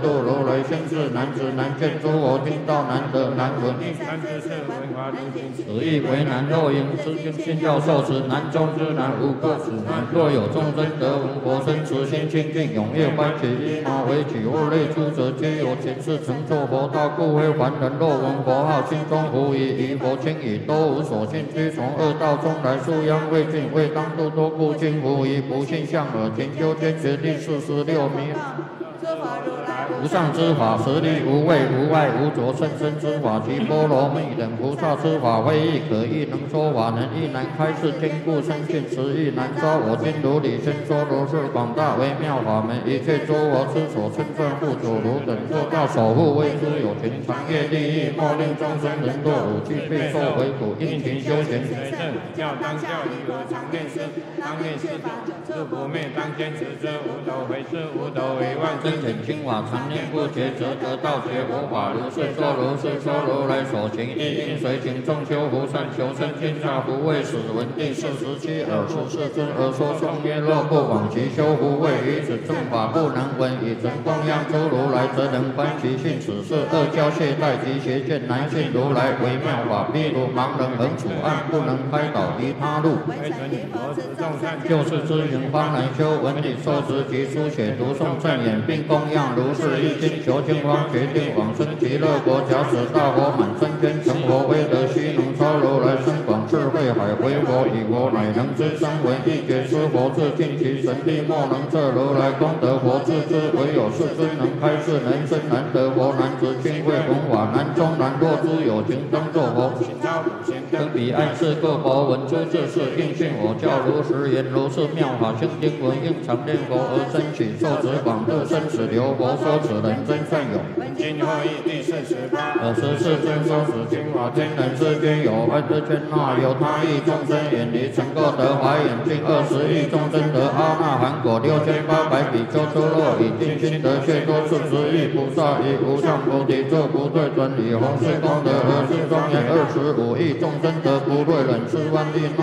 度如来先是男子难见诸佛听到难得难闻。 三知是文华如今此意为难若应知经信教受持难中之难无个此难。若有众生得闻佛身慈心清净踊跃欢喜依马为起物类诸者皆有前世成就佛道故非凡人若闻佛号心中狐疑疑佛轻已都无所信居从恶道中来素殃未尽未当度多故今狐疑不信相耳勤修坚决第46名。无上之法，实力无畏无碍无着，甚深之法，及波罗蜜等菩萨之法，非亦可亦能说法，能亦难开示，坚固深信，实亦难招。我今如理宣说如是广大微妙法门，一切诸佛之所称赞护主如等做到守护，为诸有情长业利益，莫令众生人堕五趣，备受为苦，应勤修行。 要当教义和常念师，当念师法，是不灭，当坚持之，无斗为是，无斗为万。 真显清法，常念不绝，则得道觉佛法。如是说，如是说，如来所行，亦应随行。众修福善，求生天下，不畏死。闻第47尔时世尊而说颂曰：若不往其修福慧，于此正法不能闻。以诚供养诸如来，则能观其性。此是恶教懈怠及邪见难信如来微妙法。譬如盲人横处暗，不能开导于他路。就是知行方能修，闻理受持及书写读诵正言，并供养如是一心求经方决定往生极乐国。假使大佛满身天成佛威德须能超如来深广智慧海回佛以佛乃能知声闻一觉知佛智尽其神力莫能测如来功德佛智之唯有世尊能开示人生难得佛难知亲慧弘法难中难若诸有情当作佛登彼岸是各佛闻诸智事应信我教如实言如是妙法清经文应常念佛而生起受持广度生死流佛说此人真善有。 今后义第48。 尔时世尊说此经法天人世间有爱之圈那有他亿众生远离成垢得华眼净20亿众生得阿那含果6800比丘出落以尽心得却多40亿菩萨以无上菩提作不对准以弘誓功德而是庄严25亿众生得不对忍4万亿那